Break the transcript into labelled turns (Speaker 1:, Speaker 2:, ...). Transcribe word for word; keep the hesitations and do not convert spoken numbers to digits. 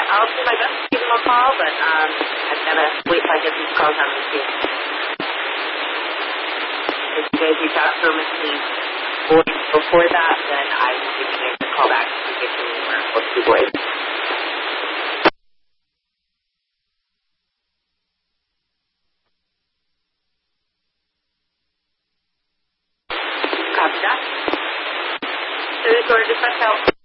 Speaker 1: I'll do my best to give him a call, but um, I've got to wait till I get these calls on the team. If you guys reach out to him and leave voice before that, then I will give you guys a call back to get you anywhere with two boys. Copy that. So this order dispatch out.